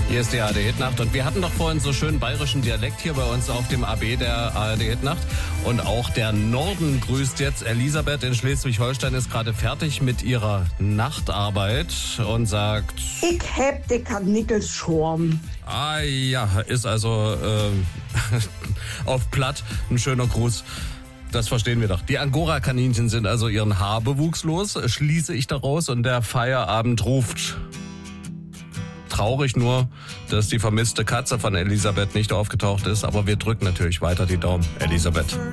Hier ist die ARD-Hitnacht und wir hatten doch vorhin so schön bayerischen Dialekt hier bei uns auf dem AB der ARD-Hitnacht. Und auch der Norden grüßt jetzt. Elisabeth in Schleswig-Holstein ist gerade fertig mit ihrer Nachtarbeit und sagt: Ich hab die Karnickelschorm. Ah ja, ist also auf Platt ein schöner Gruß. Das verstehen wir doch. Die Angora-Kaninchen sind also ihren Haarbewuchs los, schließe ich daraus, und der Feierabend ruft. Traurig nur, dass die vermisste Katze von Elisabeth nicht aufgetaucht ist, aber wir drücken natürlich weiter die Daumen, Elisabeth.